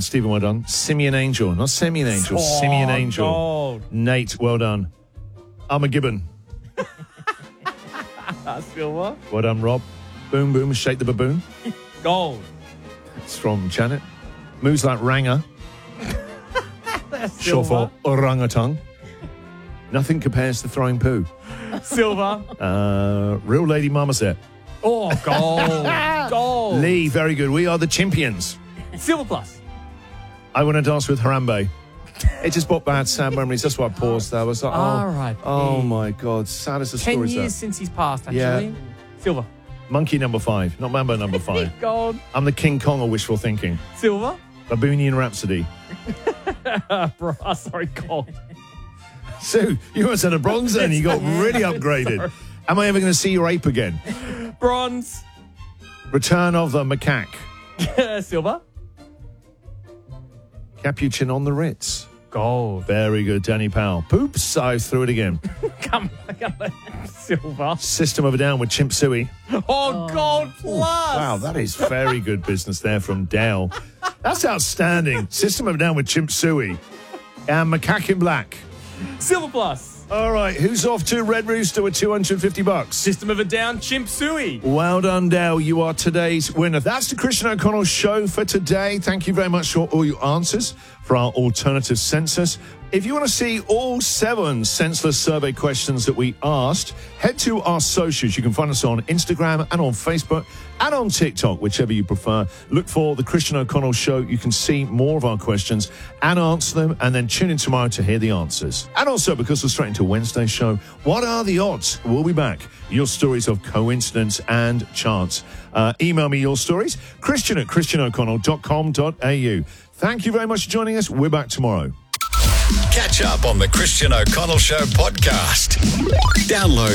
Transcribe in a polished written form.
Stephen, well done. Simeon Angel, not Simeon Angel, Simeon Angel. Gold. Nate, well done. I'm a Gibbon. Silver. Well done, Rob. Boom, boom, shake the baboon. Gold. It's from Janet. Moves like Ranger. Short for orangutan. Nothing compares to throwing poo. Silver. Real Lady Marmoset. Oh, gold. Gold. Lee, very good. We are the champions. Silver plus. I want to dance with Harambe. It just brought bad, sad memories. That's why I paused there. I was like, R.I.P. oh my God. Sad as the 10 stories years there. since he's passed, actually. Yeah. Silver. Monkey number 5, not Mambo number 5. Gold. I'm the King Kong of wishful thinking. Silver. Baboonian Rhapsody. Sorry, gold. Sue, you must have a bronze then. You got really upgraded. Sorry. Am I ever going to see your ape again? Bronze. Return of the macaque. Silver. Capuchin on the Ritz. Gold. Very good, Danny Powell. Poops, I threw it again. Come on. Silver. System of a Down with Chimp Suey. Oh, gold plus. Wow, that is very good business there from Dale. That's outstanding. System of a Down with Chimp Suey. And Macaque in Black. Silver plus. All right, who's off to Red Rooster with $250? System of a Down, Chimp Suey. Well done, Dale. You are today's winner. That's the Christian O'Connell Show for today. Thank you very much for all your answers for our alternative census. If you want to see all 7 senseless survey questions that we asked, head to our socials. You can find us on Instagram and on Facebook and on TikTok, whichever you prefer. Look for the Christian O'Connell Show. You can see more of our questions and answer them, and then tune in tomorrow to hear the answers. And also, because we're straight into Wednesday's show, what are the odds? We'll be back. Your stories of coincidence and chance. Email me your stories, christian@christianoconnell.com.au. Thank you very much for joining us. We're back tomorrow. Catch up on the Christian O'Connell Show podcast. Download